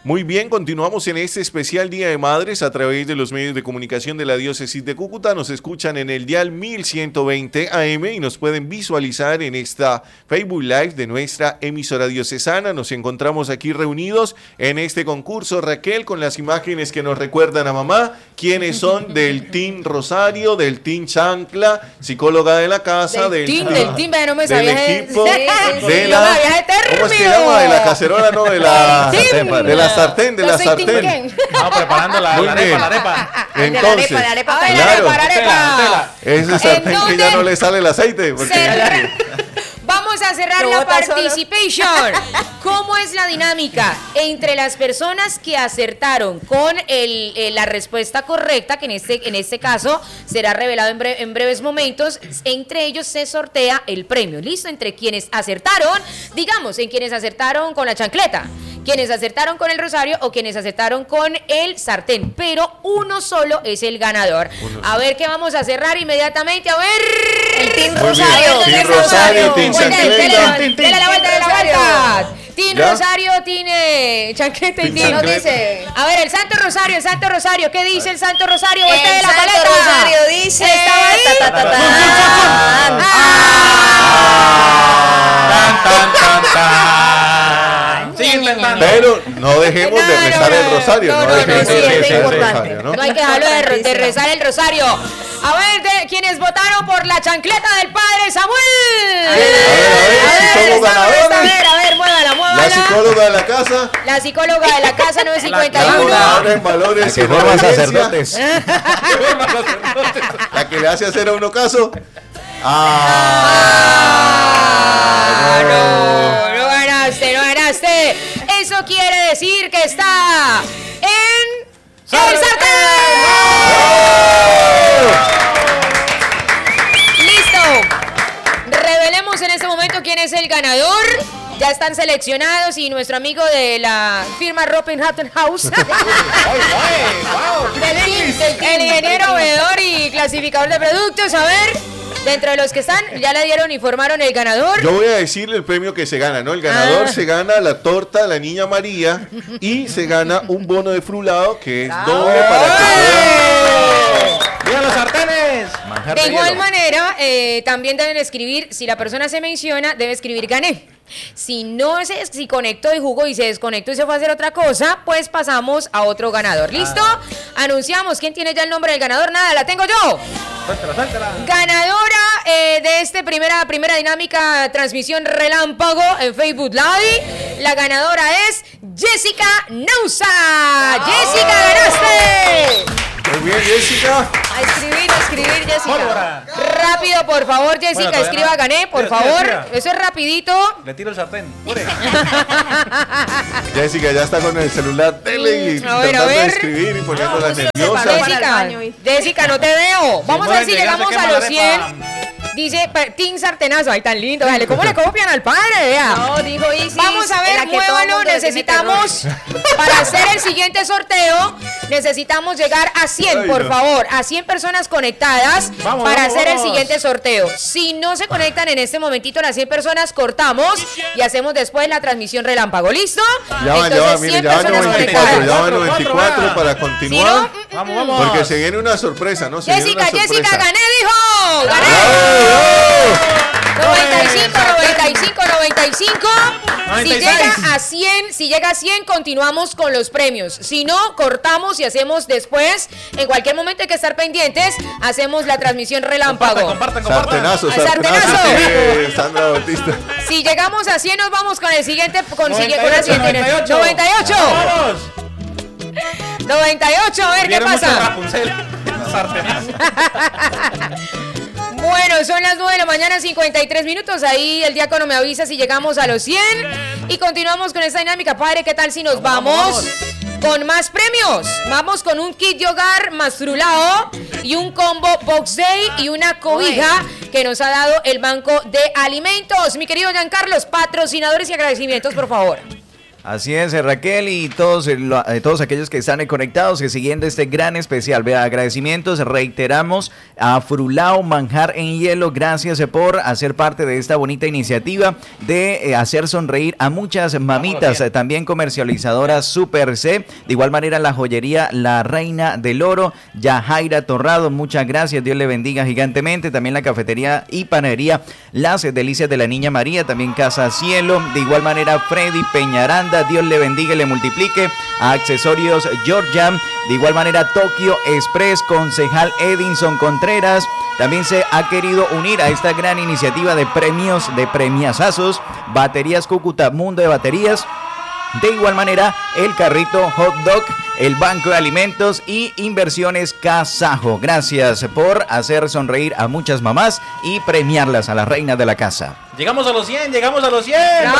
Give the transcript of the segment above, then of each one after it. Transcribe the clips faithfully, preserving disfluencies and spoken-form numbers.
Muy bien, continuamos en este especial Día de Madres a través de los medios de comunicación de la Diócesis de Cúcuta. Nos escuchan en el dial mil ciento veinte A M y nos pueden visualizar en esta Facebook Live de nuestra emisora diocesana. Nos encontramos aquí reunidos en este concurso, Raquel, con las imágenes que nos recuerdan a mamá, quienes son del Team Rosario, del Team Chancla, psicóloga de la casa, del, del team, del team, no me del sabía equipo, de, sí, de sí, la, sí, ¿cómo es que llama? De la cacerola, no, de la, de la sartén, de Yo la soy sartén. Vamos preparando la, Muy la bien. arepa, la arepa. Entonces, de la arepa, de la arepa, claro, de la arepa. ese sartén que ya no le sale el aceite. Porque... Cerra... Vamos a cerrar la participation. ¿Cómo es la dinámica? Entre las personas que acertaron con el, el, la respuesta correcta, que en este, en este caso será revelado en, bre en breves momentos, entre ellos se sortea el premio. ¿Listo? Entre quienes acertaron, digamos, en quienes acertaron con la chancleta, quienes acertaron con el rosario o quienes acertaron con el sartén, pero uno solo es el ganador. A ver qué vamos a cerrar inmediatamente. A ver, el Team Rosario, Team Rosario, Team Chancleta. Dele la vuelta, de la vuelta. Team Rosario tiene chancleta y Team dice. A ver, el Santo Rosario, el Santo Rosario, ¿qué dice el Santo Rosario? El de la Santo paleta. Rosario dice. ¿Estaba ahí? Ta, ta, ta, ta. Tan, tan, tan, tan. Sigue intentando. Pero no dejemos de No, rezar no, el rosario. no, No, no, dejemos no, de sí, rezar es el importante. rosario, ¿no? No hay que dejarlo de, de rezar el rosario. A ver, de quienes votaron por la chancleta del Padre Samuel. A ver, a ver, si somos ganadores. A ver, a ver, muévala, muévala. La psicóloga de la casa. La psicóloga de la casa nueve cincuenta y La uno. fundadora en valores que y forman obediencia. sacerdotes. La que le hace hacer a uno caso. Ah, Ah, no, no ganaste, no ganaste. Eso quiere decir que está en el sartén. Listo. Revelemos en este momento quién es el ganador. Ya están seleccionados y nuestro amigo de la firma Robin Hatton House, el ingeniero, veedor y clasificador de productos. A ver, dentro de los que están, ya le dieron, informaron el ganador. yo voy a decirle el premio que se gana, ¿no? El ganador Ah. se gana la torta La Niña María y se gana un bono de frulado que es doble para que puedan... ¡Viva los sartenes! Manjar De de igual hielo. manera, eh, también deben escribir, si la persona se menciona, debe escribir gané. Si no se, si conectó y jugó y se desconectó y se fue a hacer otra cosa, pues pasamos a otro ganador. ¿Listo? Anunciamos quién tiene ya el nombre del ganador. Nada, la tengo yo. Suéltala, suéltala. Ganadora eh, de esta primera, primera dinámica transmisión relámpago en Facebook Live. La ganadora es Jessica Nausa. Jessica, ganaste. Muy bien, Jessica. A escribir, a escribir, Jessica. Pólvora. Rápido, por favor, Jessica, Bueno, todavía escriba no. gané, por Tira, favor. tira, tira. Eso es rapidito. Le tiro el sartén. ¡Pure! Jessica ya está con el celular tele y Mm, a ver, a tratando de ver. escribir y poniéndola No, nerviosa. para el Jessica, baño, hoy. Jessica, no te veo. Vamos a ver si mueren, ya se llegamos quema a la los arepa. cien. Dice, pa- Team Sartenazo, ay, tan lindo. Dale, ¿cómo le copian al padre? Vea. No, dijo Isis. Vamos a en ver, la que todo el muévalo, mundo le tiene necesitamos, para hacer el siguiente sorteo, necesitamos llegar a cien, Ay, por no. favor, a cien personas conectadas Vamos, para vamos, hacer el vamos. siguiente sorteo. Si no se conectan en este momentito las cien personas, cortamos y hacemos después la transmisión relámpago, ¿listo? Ya van, ya van, mire, cien ya van personas noventa y cuatro, conectadas. ya van noventa y cuatro Cuatro, para Si continuar. no, mm, Vamos, vamos. Porque se viene una sorpresa, ¿no? Se viene Jessica, una Jessica, sorpresa. gané, dijo. Gané. ¡Bravo, noventa y cinco, noventa y cinco, noventa y cinco. Si noventa y seis. llega a cien, si llega a cien, continuamos con los premios. Si no, cortamos y hacemos después. En cualquier momento hay que estar pendientes. Hacemos la transmisión relámpago. Compartan, compartan, bravo! compartan. Sartenazo, Al sartenazo. sartenazo. Sí, Sandra Bautista. Si llegamos a cien, nos vamos con el siguiente. Con, sigue- con la noventa y ocho, siguiente. noventa y ocho. ¡Vamos! noventa y ocho. A ver qué Vieron mucho pasa. Rapunzel. Sartenazo. Bueno, son las nueve de la mañana, cincuenta y tres minutos. Ahí el diácono me avisa si llegamos a los cien. Y continuamos con esta dinámica. Padre, ¿qué tal si nos vamos, con más premios? Vamos con un kit de hogar más frulao y un combo Box Day y una cobija que nos ha dado el Banco de Alimentos. Mi querido Giancarlos, patrocinadores y agradecimientos, por favor. Así es, Raquel, y todos, eh, lo, eh, todos aquellos que están conectados y siguiendo este gran especial. Vea, agradecimientos, reiteramos a Frulao Manjar en Hielo, gracias eh, por hacer parte de esta bonita iniciativa de eh, hacer sonreír a muchas mamitas, eh, también comercializadoras Super C, de igual manera la joyería La Reina del Oro, Yajaira Torrado, muchas gracias, Dios le bendiga gigantemente, también la cafetería y panadería Las Delicias de la Niña María, también Casa Cielo, de igual manera Freddy Peñaranda, Dios le bendiga y le multiplique, a Accesorios Georgia, de igual manera Tokio Express, concejal Edinson Contreras, también se ha querido unir a esta gran iniciativa de premios, de premiazazos, Baterías Cúcuta, Mundo de Baterías, de igual manera el carrito Hot Dog, el Banco de Alimentos y Inversiones Casajo. Gracias por hacer sonreír a muchas mamás y premiarlas a las reinas de la casa. Llegamos a los cien, llegamos a los cien. ¡Bravo!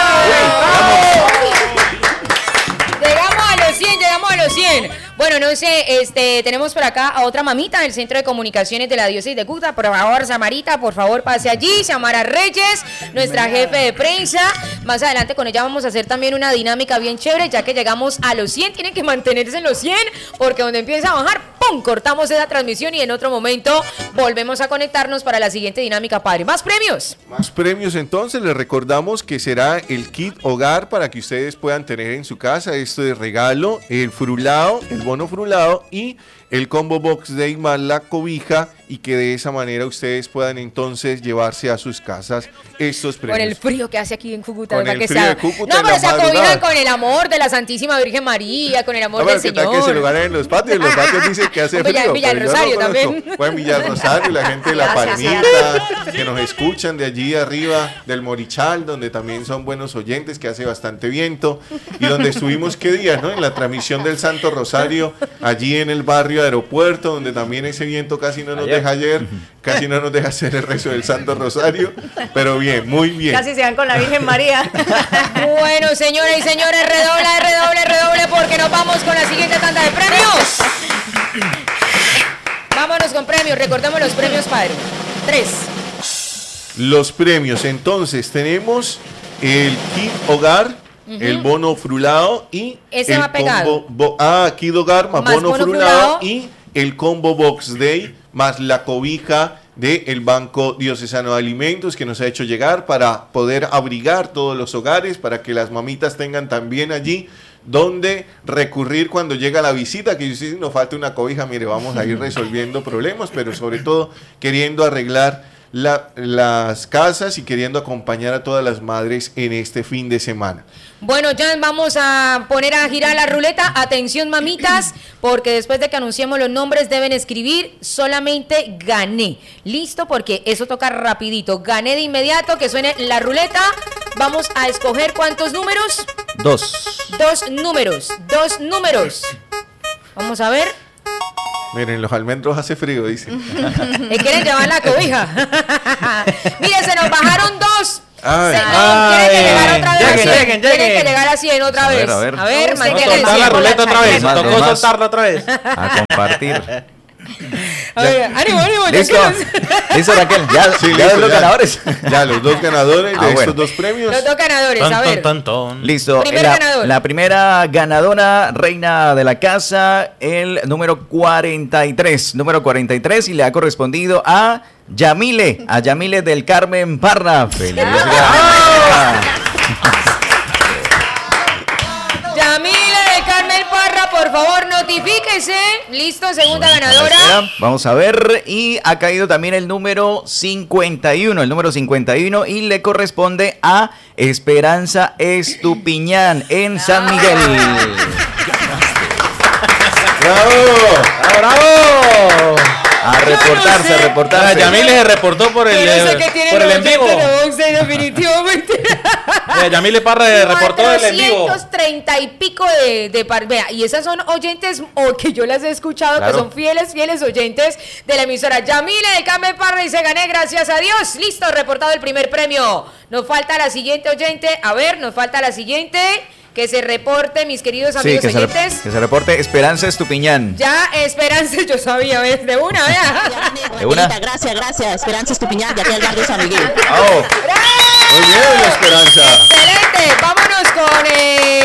Llegamos a los cien, llegamos a los cien. Bueno, no sé, este, tenemos por acá a otra mamita del Centro de Comunicaciones de la Diócesis de Cúcuta. Por favor, Samarita, por favor, pase allí. Samara Reyes, nuestra jefe de prensa. Más adelante con ella vamos a hacer también una dinámica bien chévere, ya que llegamos a los cien. Tienen que mantenerse en los cien, porque donde empieza a bajar, ¡pum!, cortamos esa transmisión y en otro momento volvemos a conectarnos para la siguiente dinámica, padre. ¿Más premios? Más premios, entonces. Les recordamos que será el kit hogar para que ustedes puedan tener en su casa esto de regalo, el frulao, el bono frulado y el combo box day más la cobija, y que de esa manera ustedes puedan entonces llevarse a sus casas estos premios. Con el frío que hace aquí en Cúcuta. Con el que frío sea... de Cúcuta No, en pero la se acobijan madrugada. con el amor de la Santísima Virgen María, con el amor No, del pero ¿qué tal Señor. que se lo ganan en los patios? En los patios dicen que hace Villa- frío. Villa del pero yo Rosario no conozco. también. Fue en Villa del Rosario, la gente de La Gracias, Palmita, que nos escuchan de allí arriba del Morichal, donde también son buenos oyentes, que hace bastante viento, y donde estuvimos, ¿qué día, no? En la transmisión del Santo Rosario, allí en el barrio Aeropuerto, donde también ese viento casi no nos Ayer. deja ayer, casi no nos deja hacer el rezo del Santo Rosario, pero bien, muy bien. Casi se van con la Virgen María. Bueno, señoras y señores, redoble, redoble, redoble, porque nos vamos con la siguiente tanda de premios. Vámonos con premios, recordamos los premios, padre. Tres. Los premios, entonces tenemos el kit hogar, uh-huh, el bono frulado y ese el va pegado. combo bo- ah, kit hogar más, Más bono, bono frulado, frulado. y el combo box day más la cobija del Banco Diocesano de Alimentos, que nos ha hecho llegar para poder abrigar todos los hogares, para que las mamitas tengan también allí donde recurrir cuando llega la visita, que si nos falta una cobija, mire, vamos a ir resolviendo problemas, pero sobre todo queriendo arreglar La, las casas y queriendo acompañar a todas las madres en este fin de semana. Bueno, ya vamos a poner a girar la ruleta. Atención, mamitas, porque después de que anunciemos los nombres deben escribir solamente gané. Listo, porque eso toca rapidito. Gané de inmediato, que suene la ruleta. Vamos a escoger ¿cuántos números? Dos. Dos números, dos números. Vamos a ver. Miren, los almendros hace frío, dicen. ¿Me quieren llevar la cobija? Mire, se nos bajaron dos. Ay. Se- no, Ay. tienen que llegar otra vez. Lleguen, a cien. lleguen, Tienen lleguen. que llegar a cien otra A ver, vez. a ver. A ver, Vamos a mantengan el Soltar cien la por ruleta otra vez, chaqueta. tocó Más, más. soltarla otra vez. A compartir. A ver, ánimo, ánimo. ya Listo. que nos- Listo, Raquel. Ya, Sí, ya listo, los ya. ganadores. Ya, los dos ganadores de Ah, bueno. estos dos premios. Los dos ganadores, a Ton, ver. ton, ton, ton. Listo. Primer la, ganador. la primera ganadora, reina de la casa, el número cuarenta y tres. Número cuarenta y tres, y le ha correspondido a Yamile, a Yamile del Carmen Parra. ¡Felicidades! Yamile de Carmel Parra, por favor, notifíquese. Listo, segunda ganadora. Espera, vamos a ver, y ha caído también el número cincuenta y uno, el número cincuenta y uno, y le corresponde a Esperanza Estupiñán en San Miguel. ¡Bravo! ¡Bravo! A reportarse, a Ah, reportarse. Yamile se reportó por el, Yo no sé eh, qué tiene por el los en vivo. oyentes de Vox, eh, definitivamente. Eh, Yamile Parra eh, reportó el en vivo. cuatrocientos treinta y pico de, de par, vea, y esas son oyentes o que yo las he escuchado, Claro. que son fieles, fieles oyentes de la emisora. Yamile de Carmen Parra y se gané, gracias a Dios. Listo, reportado el primer premio. Nos falta la siguiente oyente. A ver, nos falta la siguiente. Que se reporte, mis queridos Sí, amigos que se, oyentes. re- que se reporte Esperanza Estupiñán. Ya, Esperanza, yo sabía, ¿ves? De una, vea. ¿De una? Gracias, gracias. Esperanza Estupiñán, de aquí al barrio San Miguel. Oh, Muy bien, Esperanza. Excelente, vámonos con eh,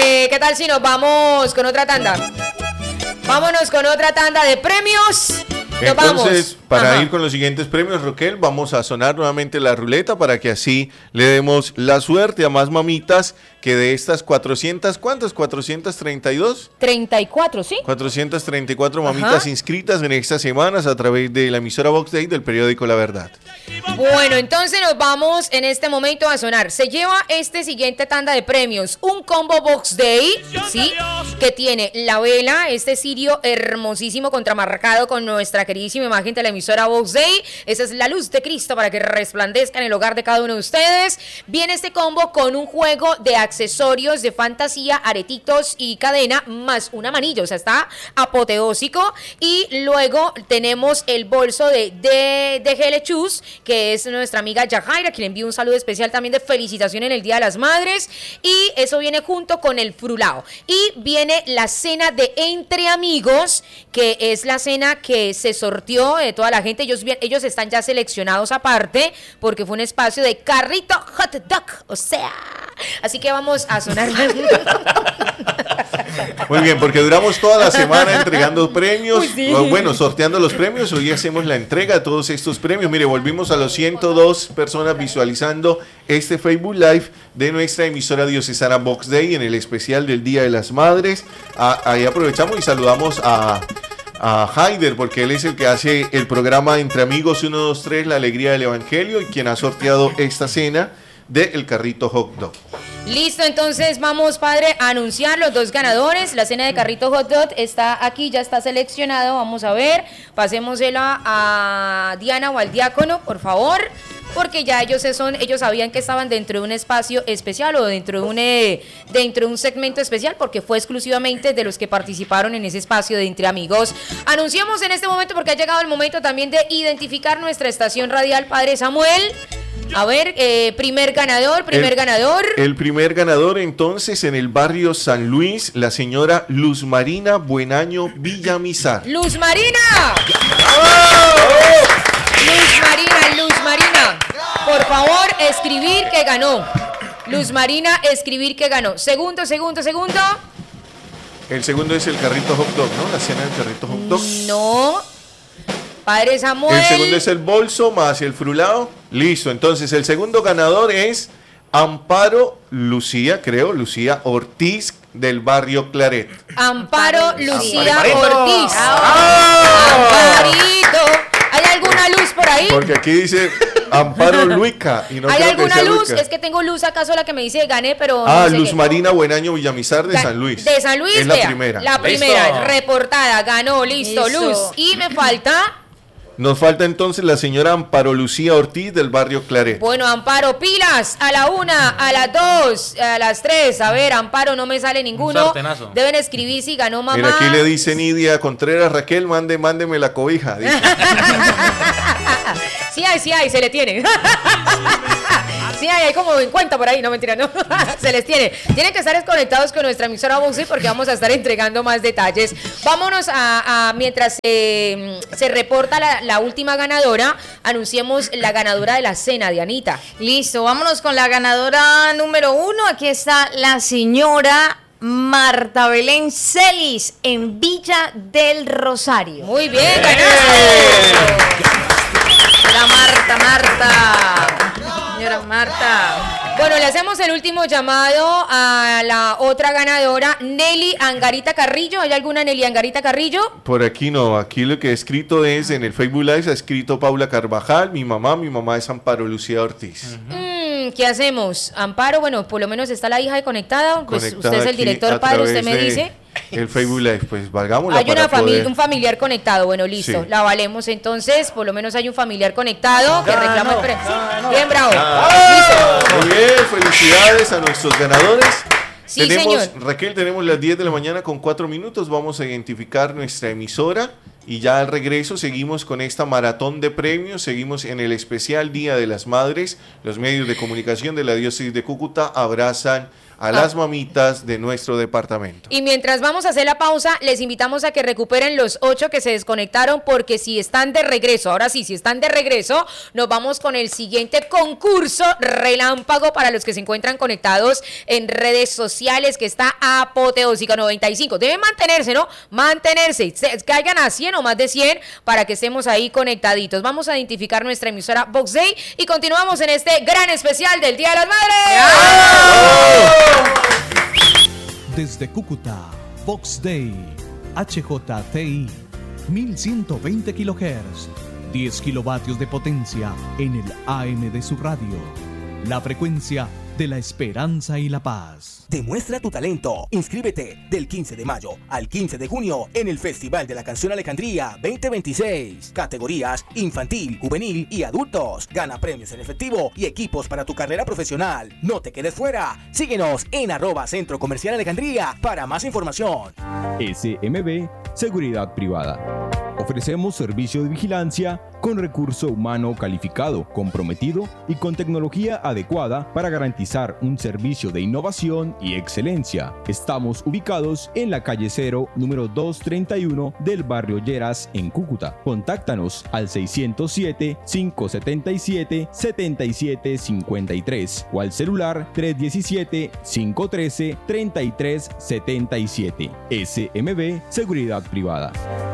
tal si nos vamos con otra tanda? Vámonos con otra tanda de premios. Nos Entonces, vamos. para Ajá. ir con los siguientes premios, Roquel, vamos a sonar nuevamente la ruleta para que así le demos la suerte a más mamitas que de estas cuatrocientas, ¿cuántas? ¿cuatrocientas treinta y dos? treinta y cuatro, ¿sí? cuatrocientas treinta y cuatro mamitas Ajá. inscritas en estas semanas a través de la emisora Box Day del periódico La Verdad. Bueno, entonces nos vamos en este momento a sonar. Se lleva este siguiente tanda de premios. Un combo Box Day, ¿sí? Que tiene la vela, este cirio hermosísimo contramarcado con nuestra queridísima imagen de la emisora Box Day. Esa es la luz de Cristo para que resplandezca en el hogar de cada uno de ustedes. Viene este combo con un juego de accesorios de fantasía, aretitos y cadena, más un amanillo. O sea, está apoteósico. Y luego tenemos el bolso de, de, de Gelechus, que es nuestra amiga Yajaira, quien envía un saludo especial también de felicitación en el Día de las Madres. Y eso viene junto con el frulao. Y viene la cena de Entre Amigos, que es la cena que se sorteó de toda la gente. Ellos, ellos están ya seleccionados aparte, porque fue un espacio de carrito hot dog. O sea, así que vamos a sonar. Muy bien, porque duramos toda la semana entregando premios, Uy, sí. o bueno, sorteando los premios. Hoy hacemos la entrega de todos estos premios. Mire, volvimos a los ciento dos personas visualizando este Facebook Live de nuestra emisora diocesana Box Day en el especial del Día de las Madres. Ah, ahí aprovechamos y saludamos a, a Haider, porque él es el que hace el programa Entre Amigos uno, dos, tres, La Alegría del Evangelio, y quien ha sorteado esta cena del carrito hot dog. Listo, entonces vamos, padre, a anunciar los dos ganadores. La cena de carrito hot dog está aquí, ya está seleccionado. Vamos a ver, pasémosela a Diana o al diácono, por favor, porque ya ellos son, ellos sabían que estaban dentro de un espacio especial o dentro de un eh, dentro de un segmento especial, porque fue exclusivamente de los que participaron en ese espacio de Entre Amigos. Anunciamos en este momento, porque ha llegado el momento también de identificar nuestra estación radial, padre Samuel. A ver, eh, primer ganador, primer El- ganador. El primer ganador entonces en el barrio San Luis, la señora Luz Marina Buenaño Villamizar. Luz Marina. Luz Marina, Luz Marina. Por favor, escribir que ganó. Luz Marina, escribir que ganó. Segundo, segundo, segundo. El segundo es el carrito hot dog, ¿no? La cena del carrito hot dog. No. Padre Samuel. El segundo es el bolso más el frulado. Listo, entonces el segundo ganador es Amparo Lucía, creo, Lucía Ortiz del barrio Claret. Amparo Lucía Amparito. Ortiz. ¡Ah! Amparito. ¿Hay alguna luz por ahí? Porque aquí dice Amparo Luica y no ¿Hay creo que alguna sea luz? Luica. Es que tengo luz acá sola que me dice gané, pero Ah, no sé Luz qué. Marina Buenaño Villamizar de Ga- San Luis. De San Luis, es la vea, primera. La Listo. primera, reportada, ganó, listo, Listo. Luz. Y me falta, Nos falta entonces la señora Amparo Lucía Ortiz del barrio Claret. bueno, Amparo, pilas, a la una, a las dos, a las tres. A ver, Amparo, no me sale ninguno. sartenazo. Deben escribir si ganó mamá. Mira, aquí le dice Nidia Contreras, Raquel, mande, mándeme la cobija. Dice. Sí hay, sí hay, se le tiene. Sí hay, hay como cincuenta por ahí, no mentira, no. Se les tiene. Tienen que estar desconectados con nuestra emisora Boxy porque vamos a estar entregando más detalles. Vámonos a, a mientras eh, se reporta la, la última ganadora, anunciemos la ganadora de la cena, Dianita. Listo, vámonos con la ganadora número uno. Aquí está la señora Marta Belén Celis en Villa del Rosario. Muy bien, ganaste. Señora Marta, Marta. Señora Marta. Bueno, le hacemos el último llamado a la otra ganadora, Nelly Angarita Carrillo. ¿Hay alguna Nelly Angarita Carrillo? Por aquí no, aquí lo que he escrito es en el Facebook Live, ha escrito Paula Carvajal, mi mamá, mi mamá es Amparo Lucía Ortiz. Mm, ¿Qué hacemos? Amparo, bueno, por lo menos está la hija ahí conectada. Pues Conectada usted es el aquí director, a padre, usted través me de dice. El Facebook Live, pues valgámosla Hay una para familia, poder- un familiar conectado. Bueno, listo, Sí. la valemos entonces. Por lo menos hay un familiar conectado que reclama el pre- ganó. Bien, bravo. Ah. Muy bien, felicidades a nuestros ganadores. Sí, tenemos, señor. Raquel, tenemos las diez de la mañana con cuatro minutos. Vamos a identificar nuestra emisora y ya al regreso seguimos con esta maratón de premios. Seguimos en el especial Día de las Madres. Los medios de comunicación de la diócesis de Cúcuta abrazan a ah. las mamitas de nuestro departamento. Y mientras vamos a hacer la pausa, les invitamos a que recuperen los ocho que se desconectaron, porque si están de regreso, ahora sí, si están de regreso, nos vamos con el siguiente concurso relámpago para los que se encuentran conectados en redes sociales, que está apoteósica. Noventa y cinco, deben mantenerse, ¿no? Mantenerse, se, caigan a cien o más de cien para que estemos ahí conectaditos. Vamos a identificar nuestra emisora Vox Day y continuamos en este gran especial del Día de las Madres. Desde Cúcuta, Vox Day, H J T I, mil ciento veinte kilohertz, diez kilovatios de potencia en el A M de su radio. La frecuencia de la esperanza y la paz. Demuestra tu talento. Inscríbete del quince de mayo al quince de junio en el Festival de la Canción Alejandría veinte veintiséis. Categorías infantil, juvenil y adultos. Gana premios en efectivo y equipos para tu carrera profesional. No te quedes fuera. Síguenos en arroba Centro Comercial Alejandría para más información. S M B Seguridad Privada. Ofrecemos servicio de vigilancia con recurso humano calificado, comprometido y con tecnología adecuada para garantizar un servicio de innovación y excelencia. Estamos ubicados en la calle Cero, número doscientos treinta y uno del barrio Lleras, en Cúcuta. Contáctanos al seiscientos siete, quinientos setenta y siete, setenta y siete cincuenta y tres o al celular tres diecisiete, quinientos trece, treinta y tres setenta y siete. S M B Seguridad Privada.